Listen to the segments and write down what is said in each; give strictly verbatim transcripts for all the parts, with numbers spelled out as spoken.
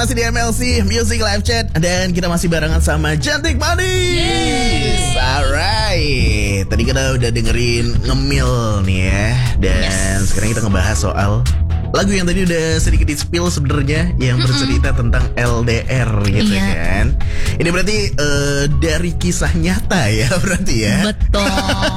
masih di M L C Music Live Chat dan kita masih barengan sama Cantik Manis. Alright, tadi kita udah dengerin Ngemil nih ya, dan yes. sekarang kita ngebahas soal lagu yang tadi udah sedikit di-spill sebenarnya, yang bercerita Mm-mm. tentang L D R gitu iya. kan. Ini berarti uh, dari kisah nyata ya berarti ya. Betul.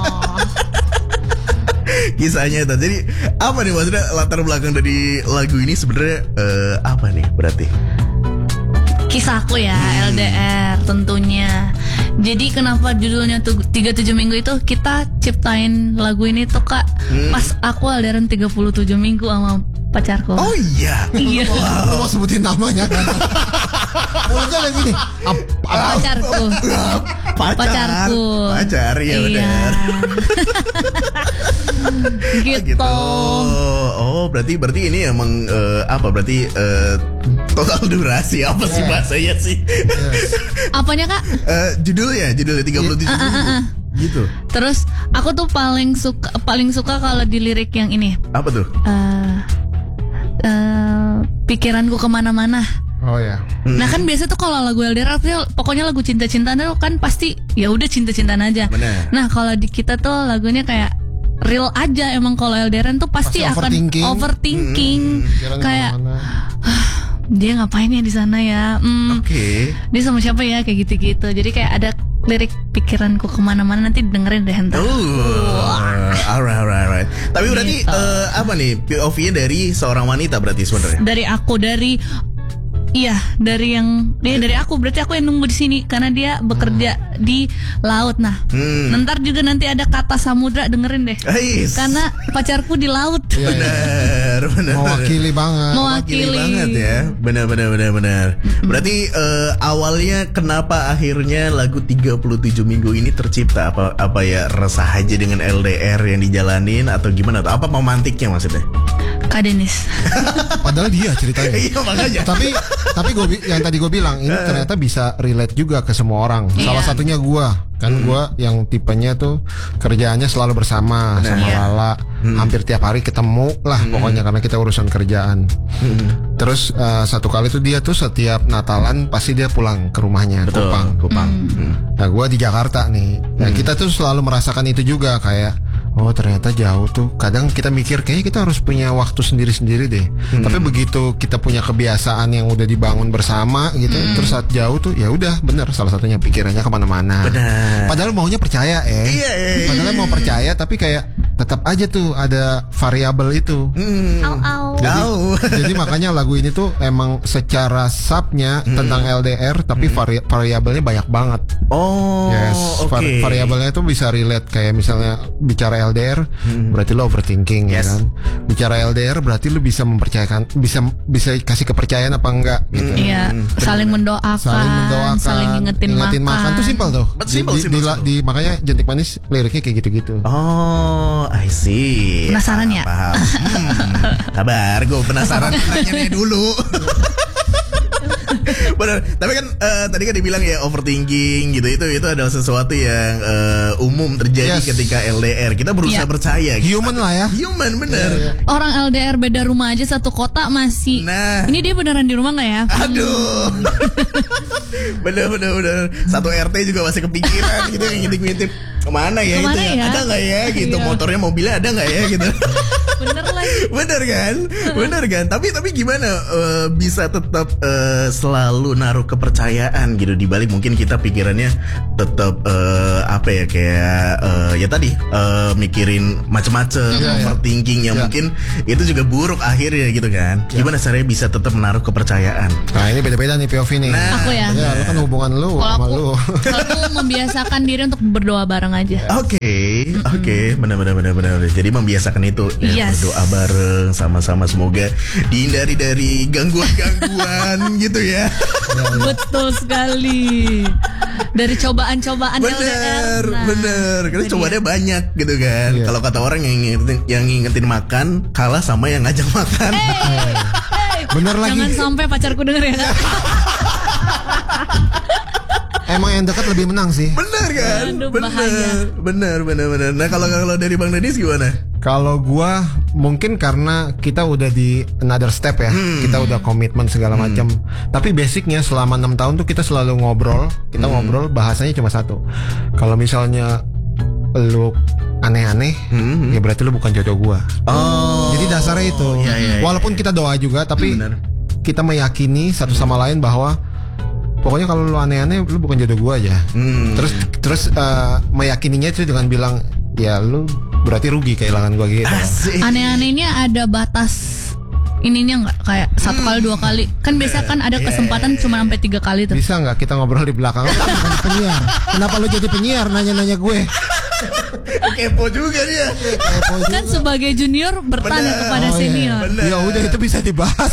Kisahnya itu. Jadi apa nih maksudnya latar belakang dari lagu ini sebenarnya uh, apa nih berarti? Kisahku ya hmm. L D R tentunya. Jadi kenapa judulnya tuh tiga puluh tujuh minggu itu, kita ciptain lagu ini tuh Kak hmm. pas aku L D R-an tiga puluh tujuh minggu sama pacarku. Oh iya. Iya. Wow. Mau sebutin namanya kan? Mulutnya kayak gini. Ap- pacarku. Pacar. Pacarku. Pacar ya benar. Gitu. gitu. Oh, berarti berarti ini emang uh, apa berarti uh, total durasi apa sih bahasanya sih? Yes. Apanya Kak? Uh, judulnya, judulnya tiga puluh tujuh uh, uh, uh, uh. gitu. Terus aku tuh paling suka paling suka kalau di lirik yang ini. Apa tuh? Uh, uh, pikiranku kemana-mana. Oh ya. Nah kan biasa tuh kalau lagu L D R artinya pokoknya lagu cinta-cintaan tuh kan pasti ya udah cinta-cintaan aja. Bener. Nah kalau di kita tuh lagunya kayak real aja, emang kalau L D R-an tuh pasti, pasti akan overthinking, overthinking. Hmm, kayak dia ngapain ya di sana ya? Hmm, Oke. Okay. Dia sama siapa ya kayak gitu-gitu. Jadi kayak ada lirik pikiranku kemana-mana, nanti dengerin deh ntar. Oh, alright, alright, alright. Tapi berarti gitu. uh, apa nih P O V-nya dari seorang wanita berarti sebenarnya? Dari aku, dari iya, dari yang dia dari aku, berarti aku yang nunggu di sini karena dia bekerja hmm. di laut. Nah, hmm. ntar juga nanti ada kata samudra, dengerin deh. Ais. Karena pacarku di laut. Iya, benar, benar. Mewakili banget. Mewakili. Mewakili banget ya. Benar, benar, benar, benar. Mm-hmm. Berarti uh, awalnya kenapa akhirnya lagu tiga puluh tujuh minggu ini tercipta? Apa apa ya, resah aja dengan L D R yang dijalanin atau gimana? Atau apa romantiknya maksudnya? Kak Denis. Padahal dia ceritanya. Iya makanya. Tapi tapi gue yang tadi gue bilang ini ternyata bisa relate juga ke semua orang. Iya. Salah satunya gue kan hmm. gue yang tipenya tuh kerjaannya selalu bersama nah, sama iya. Lala hmm. hampir tiap hari ketemu lah hmm. pokoknya karena kita urusan kerjaan. Hmm. Terus uh, satu kali tuh dia tuh setiap Natalan pasti dia pulang ke rumahnya. Betul, Kupang. Kupang. Hmm. Nah gue di Jakarta nih. Nah hmm. kita tuh selalu merasakan itu juga kayak oh ternyata jauh tuh. Kadang kita mikir kayaknya kita harus punya waktu sendiri-sendiri deh. Hmm. Tapi begitu kita punya kebiasaan yang udah dibangun bersama gitu, hmm. terus saat jauh tuh ya udah bener salah satunya pikirannya kemana-mana. Benar. Padahal maunya percaya eh. Iya, iya, iya. Padahal mau percaya tapi kayak tetap aja tuh ada variabel itu. Hmm. Au, au. Jadi, jadi makanya lagu ini tuh emang secara subnya hmm. tentang L D R tapi hmm. vari- variabelnya banyak banget. Oh. Yes. Oke. Okay. Var- variabelnya tuh bisa relate kayak misalnya bicara L D R hmm. berarti lo overthinking yes. ya kan. Bicara L D R berarti lo bisa mempercayakan bisa bisa kasih kepercayaan apa enggak gitu. Iya. Hmm. Saling mendoakan. Saling mendoakan. Saling ngingetin, ngingetin makan. makan tuh simpel tuh. But simple, di, simple, di, simple. di, di makanya Cantik Manis liriknya kayak gitu-gitu. Oh, I see. Penasaran ya? Paham. Hmm, sabar, gue penasaran nanya dulu. Benar. Tapi kan uh, tadi kan dibilang ya overthinking gitu, itu itu adalah sesuatu yang uh, umum terjadi yes. ketika L D R. Kita berusaha yeah. percaya. Human gitu. lah ya. Human bener. Yeah, yeah. Orang L D R beda rumah aja satu kota masih. Nah. Ini dia beneran di rumah nggak ya? Aduh. bener bener bener. Satu R T juga masih kepikiran gitu yang ngintip-ngintip kemana ya kemana itu ya? ya? Ada nggak ya gitu Iya. motornya mobilnya ada nggak ya gitu. Bener lagi. Bener kan? Bener kan? Tapi tapi gimana uh, bisa tetap uh, selalu naruh kepercayaan gitu di balik mungkin kita pikirannya tetap uh, apa ya kayak uh, ya tadi uh, mikirin macem-macem, yeah, overthinking yang yeah. mungkin itu juga buruk akhirnya gitu kan. Yeah. Gimana caranya bisa tetap menaruh kepercayaan? Nah ini beda-beda nih P O V nih. Nah, aku ya. Ya, lu kan hubungan lu Kalo sama aku, lu. aku membiasakan diri untuk berdoa bareng aja. Oke, okay, oke, okay. benar-benar benar-benar. Jadi membiasakan itu, ya, yes. berdoa bareng sama-sama semoga dihindari dari gangguan-gangguan gitu ya. Betul sekali. Dari cobaan-cobaan bener, L D R. Nah, bener. Karena jadi cobaannya banyak gitu kan. Yeah. Kalau kata orang yang ngingetin, yang ngingetin makan kalah sama yang ngajak makan. Hey, hey. Bener lagi. Jangan sampai pacarku denger ya. Emang yang dekat lebih menang sih. Bener kan? Aduh, bener, bahaya. bener, bener, bener. Nah kalau kalau dari Bang Denis gimana? Kalau gua mungkin karena kita udah di another step ya, hmm. kita udah komitmen segala hmm. macam. Tapi basicnya selama enam tahun tuh kita selalu ngobrol, kita hmm. ngobrol bahasanya cuma satu. Kalau misalnya lu aneh-aneh, hmm. ya berarti lu bukan jodoh gua. Oh. Jadi dasarnya itu. Ya, ya, ya, walaupun kita doa juga, tapi bener. Kita meyakini satu sama hmm. lain bahwa pokoknya kalau lu aneh-aneh lu bukan jodoh gua aja. Hmm. Terus terus uh, meyakininya itu dengan bilang ya lu berarti rugi kehilangan gua gitu. Asik. Aneh-anehnya ada batas ininya nggak kayak satu kali dua kali kan biasa kan ada kesempatan yeah. cuma sampai tiga kali tuh. Bisa nggak kita ngobrol di belakang? Bukan penyiar. Kenapa lu jadi penyiar nanya-nanya gue? Kepo juga dia. Kepo juga. Kan sebagai junior bertanya bener. Kepada oh, senior. Iya. Ya udah itu bisa dibahas.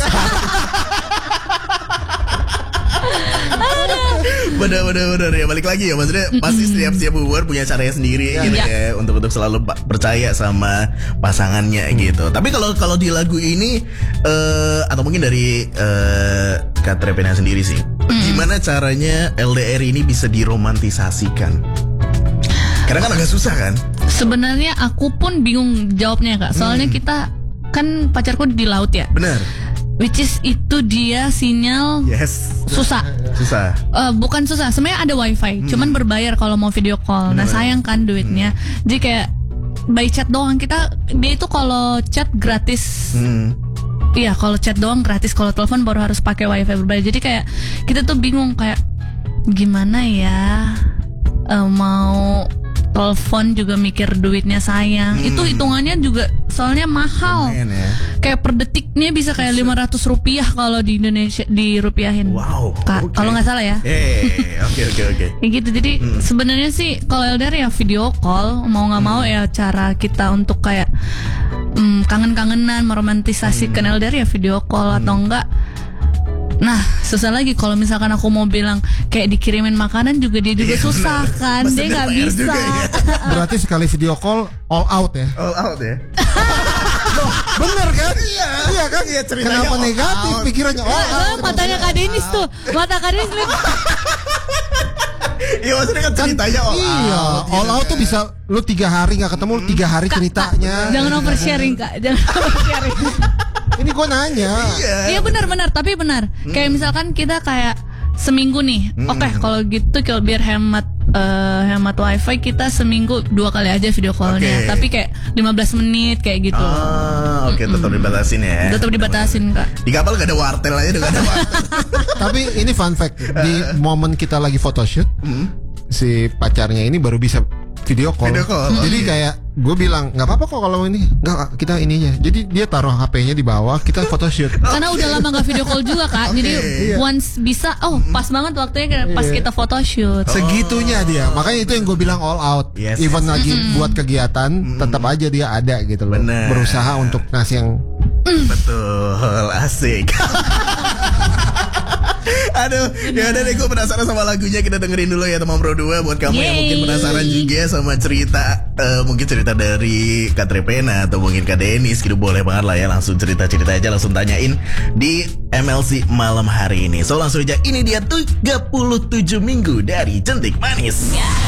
Bener bener bener ya balik lagi ya maksudnya mm-hmm. pasti setiap setiap hubungan punya caranya sendiri yeah. gitu yeah. ya untuk untuk selalu percaya sama pasangannya mm. gitu. Tapi kalau kalau di lagu ini uh, atau mungkin dari uh, Kak Trepena sendiri sih, mm. gimana caranya L D R ini bisa diromantisasikan? Karena kan agak susah kan? Sebenarnya aku pun bingung jawabnya Kak. Soalnya mm. kita kan pacarku di laut ya. Bener. Which is itu dia sinyal yes. susah. Susah. Uh, bukan susah, sebenarnya ada wifi, hmm. cuman berbayar kalau mau video call. Nah sayang kan duitnya. Hmm. Jadi kayak by chat doang kita dia itu kalau chat gratis. Hmm. Iya kalau chat doang gratis, kalau telepon baru harus pakai wifi berbayar. Jadi kayak kita tuh bingung kayak gimana ya uh, mau telepon juga mikir duitnya sayang. Hmm. Itu hitungannya juga soalnya mahal. Lumayan, ya. Kayak per detiknya bisa kayak lima ratus rupiah kalau di Indonesia dirupiahin. Wow. Okay. Kalau nggak salah ya. Eh, oke oke oke. Kayak gitu. Jadi hmm. sebenarnya sih kalau L D R ya video call, mau nggak hmm. mau ya cara kita untuk kayak hmm, kangen-kangenan, meromantisasikan hmm. L D R ya video call hmm. atau enggak. Nah susah lagi kalau misalkan aku mau bilang kayak dikirimin makanan juga dia juga yeah, susah bener. Kan dia nggak bisa ya. Berarti sekali video call all out ya. All out ya. Loh, bener kan? Iya, iya kan? Iya, kenapa negatif out. Pikirannya all out? Nah, matanya Kak Denis tuh, mata Kak Denis. Iya maksudnya kan ceritanya all iya, out. Iya, all out tuh bisa lu tiga hari nggak ketemu, hmm. tiga hari Kak, ceritanya. Jangan oversharing Kak, jangan oversharing. Ini gue nanya. Iya, iya benar-benar, tapi benar. Hmm. Kayak misalkan kita kayak seminggu nih, hmm. oke okay, kalau gitu kalau biar hemat uh, hemat wifi kita seminggu dua kali aja video callnya, okay. tapi kayak lima belas menit kayak gitu. Ah, oke okay, tetap dibatasin ya. Tetap dibatasin Kak. Di kapal gak ada wartel aja, gak ada wartel. Tapi ini fun fact, di momen kita lagi photoshoot, hmm. si pacarnya ini baru bisa video call. Video call. Jadi kayak gue bilang nggak apa-apa kok kalau ini nggak kita ininya. Jadi dia taruh H P-nya di bawah, kita photoshoot. Karena udah lama nggak video call juga Kak. Okay. Jadi iya. once bisa, oh pas banget waktunya pas iya. kita photoshoot. Segitunya dia. Makanya itu yang gue bilang all out. Yes, Even yes. lagi mm-hmm. buat kegiatan, mm-hmm. tetap aja dia ada gitu loh. Bener. Berusaha untuk ngasih yang betul asik. Aduh, ya udah deh, gue penasaran sama lagunya. Kita dengerin dulu ya teman Pro dua. Buat kamu Yeay. yang mungkin penasaran juga sama cerita uh, mungkin cerita dari Kak Trepena atau mungkin Kak Denis gitu, boleh banget lah ya, langsung cerita-cerita aja, langsung tanyain di M L C malam hari ini. So langsung aja, ini dia tiga puluh tujuh minggu dari Jentik Manis. Yeah.